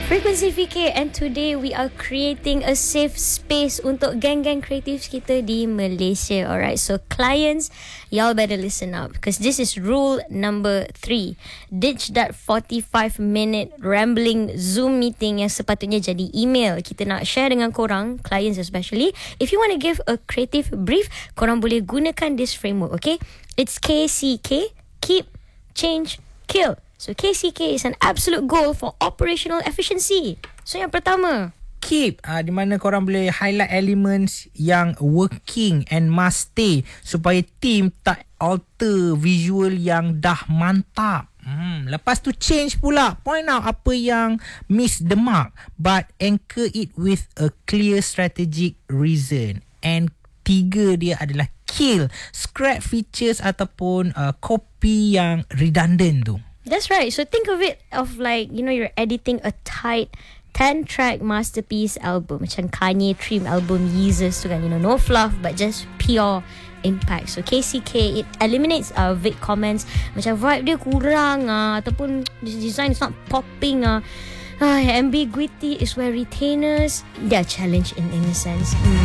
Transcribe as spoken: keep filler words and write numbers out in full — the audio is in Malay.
Frequency V K, and today we are creating a safe space untuk geng-geng kreatif kita di Malaysia. Alright, so clients, y'all better listen up because this is rule number three. Ditch that forty-five minute rambling Zoom meeting yang sepatutnya jadi email. Kita nak share dengan korang, clients especially. If you want to give a creative brief, korang boleh gunakan this framework, okay? It's K C K, keep, change, kill. So K C K is an absolute goal for operational efficiency. So yang pertama, keep, uh, di mana korang boleh highlight elements yang working and must stay supaya team tak alter visual yang dah mantap. Hmm, lepas tu change pula, point out apa yang miss the mark, but anchor it with a clear strategic reason. And tiga dia adalah kill, scrap features ataupun uh, copy yang redundant tu. That's right. So think of it of like, you know, you're editing a tight ten-track masterpiece album. Macam Kanye Dream album Yeezus tu kan. You know, no fluff but just pure impact. So K C K, it eliminates uh, vague comments. Macam vibe dia kurang ah, ataupun this design is not popping ah. Ah, ambiguity is where retainers, they are challenged in, in a sense. Mm.